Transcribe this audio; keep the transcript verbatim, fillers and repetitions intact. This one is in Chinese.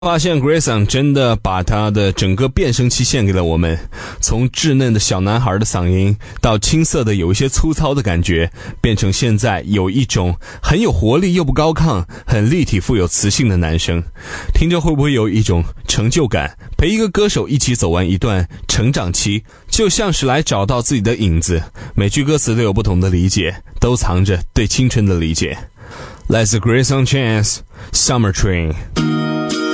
发现 Grayson 真的把他的整个变声期献给了我们，从稚嫩的小男孩的嗓音到青涩的有一些粗糙的感觉，变成现在有一种很有活力又不高亢，很立体富有磁性的男声。听着会不会有一种成就感？陪一个歌手一起走完一段成长期，就像是来找到自己的影子。每句歌词都有不同的理解，都藏着对青春的理解。来自 Grayson Chance Summer Train。